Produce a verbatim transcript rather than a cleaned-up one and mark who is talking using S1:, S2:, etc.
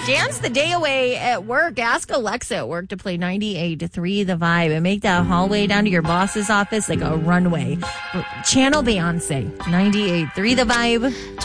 S1: Dance the day away at work. Ask Alexa at work to play ninety-eight point three The Vibe and make that hallway down to your boss's office like a runway. Channel Beyonce, ninety-eight point three The Vibe.